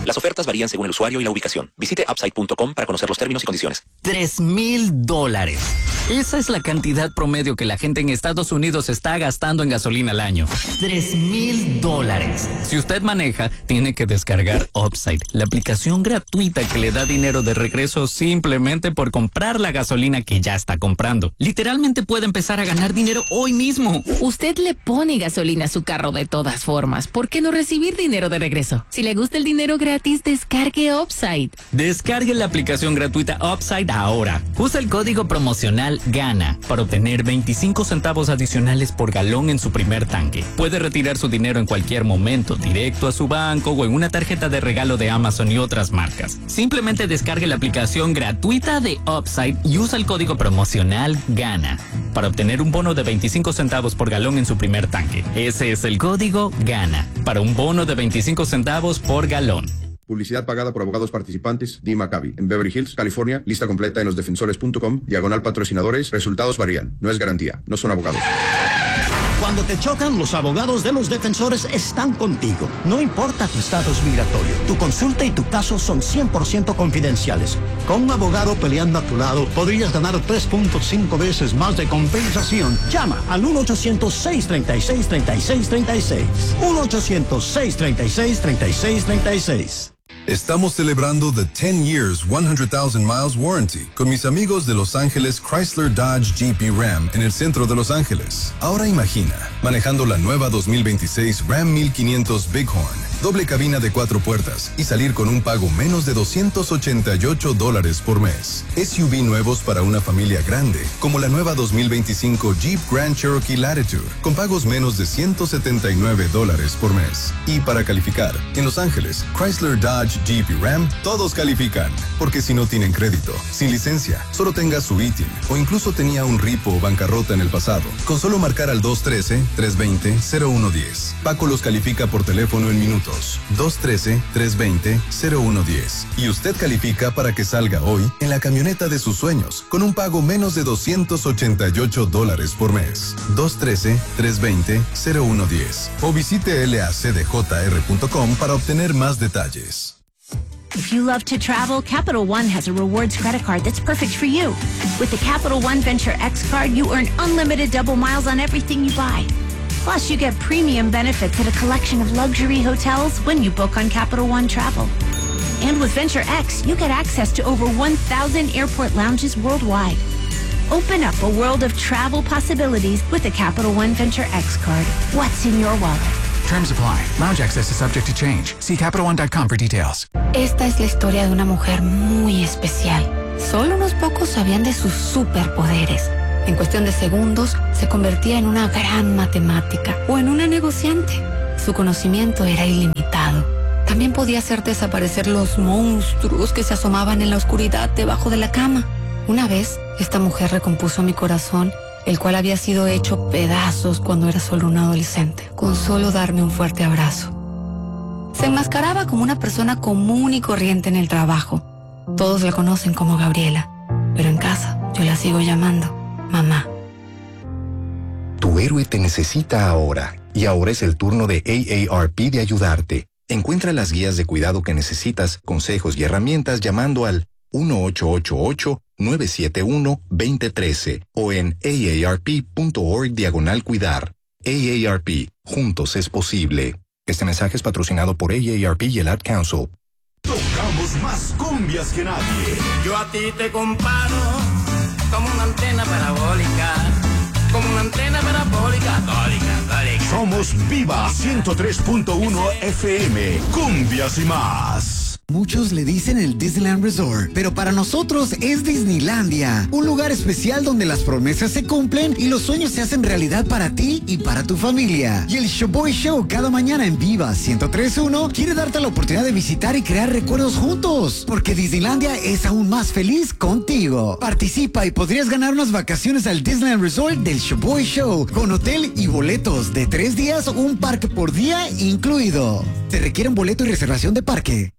Las ofertas varían según el usuario y la ubicación. Visite upside.com para conocer los términos y condiciones. $3,000. Esa es la cantidad promedio que la gente en Estados Unidos está gastando en gasolina al año. $3,000. Si usted maneja, tiene que descargar Upside, la aplicación gratuita que le da dinero de regreso simplemente por comprar la gasolina que ya está comprando. Literalmente puede empezar a ganar dinero hoy mismo. Usted le pone gasolina a su carro de todas formas. ¿Por qué no recibir dinero de regreso? Si le gusta el dinero gratis, descargue Upside. Descargue la aplicación gratuita Upside ahora. Usa el código promocional GANA para obtener 25 centavos adicionales por galón en su primer tanque. Puede retirar su dinero en cualquier momento, directo a su banco o en una tarjeta de regalo de Amazon y otras marcas. Simplemente descargue la aplicación gratuita de Upside y usa el código promocional GANA para obtener un bono de 25 centavos por galón en su primer tanque. Ese es el código GANA para un bono de 25 centavos por galón. Publicidad pagada por abogados participantes, Dee Maccabi, en Beverly Hills, California. Lista completa en losdefensores.com, /patrocinadores. Resultados varían. No es garantía. No son abogados. Cuando te chocan, los abogados de Los Defensores están contigo. No importa tu estatus migratorio, tu consulta y tu caso son 100% confidenciales. Con un abogado peleando a tu lado, podrías ganar 3.5 veces más de compensación. Llama al 1-800-636-3636. 1-800-636-3636. Estamos celebrando the 10 years, 100,000 miles warranty con mis amigos de Los Ángeles Chrysler Dodge Jeep y Ram en el centro de Los Ángeles. Ahora imagina, manejando la nueva 2026 Ram 1500 Bighorn, doble cabina de 4 puertas y salir con un pago menos de $288 por mes. SUV nuevos para una familia grande, como la nueva 2025 Jeep Grand Cherokee Latitude, con pagos menos de $179 por mes. Y para calificar, en Los Ángeles, Chrysler Dodge Jeep y Ram, todos califican. Porque si no tienen crédito, sin licencia, solo tenga su ITIN o incluso tenía un ripo o bancarrota en el pasado, con solo marcar al 213-320-0110. Paco los califica por teléfono en minutos. 213-320-0110. Y usted califica para que salga hoy en la camioneta de sus sueños, con un pago menos de $288 por mes. 213-320-0110. O visite lacdjr.com para obtener más detalles. If you love to travel, Capital One has a rewards credit card that's perfect for you. With the Capital One Venture X card, you earn unlimited double miles on everything you buy. Plus, you get premium benefits at a collection of luxury hotels when you book on Capital One Travel. And with Venture X, you get access to over 1,000 airport lounges worldwide. Open up a world of travel possibilities with the Capital One Venture X card. What's in your wallet? Terms apply. Lounge access is subject to change. See CapitalOne.com for details. Esta es la historia de una mujer muy especial. Solo unos pocos sabían de sus superpoderes. En cuestión de segundos, se convertía en una gran matemática o en una negociante. Su conocimiento era ilimitado. También podía hacer desaparecer los monstruos que se asomaban en la oscuridad debajo de la cama. Una vez, esta mujer recompuso mi corazón, el cual había sido hecho pedazos cuando era solo un adolescente, con solo darme un fuerte abrazo. Se enmascaraba como una persona común y corriente en el trabajo. Todos la conocen como Gabriela, pero en casa yo la sigo llamando mamá. Tu héroe te necesita ahora, y ahora es el turno de AARP de ayudarte. Encuentra las guías de cuidado que necesitas, consejos y herramientas llamando al 1-888-971-2013 o en aarp.org/cuidar. AARP, juntos es posible. Este mensaje es patrocinado por AARP y el Ad Council. Tocamos más cumbias que nadie. Yo a ti te comparo como una antena parabólica. Como una antena parabólica. Somos Viva 103.1 FM. Cumbias y más. Muchos le dicen el Disneyland Resort, pero para nosotros es Disneylandia, un lugar especial donde las promesas se cumplen y los sueños se hacen realidad para ti y para tu familia. Y el Showboy Show cada mañana en Viva 103.1 quiere darte la oportunidad de visitar y crear recuerdos juntos, porque Disneylandia es aún más feliz contigo. Participa y podrías ganar unas vacaciones al Disneyland Resort del Showboy Show, con hotel y boletos de 3 días, un parque por día incluido. Se requiere un boleto y reservación de parque.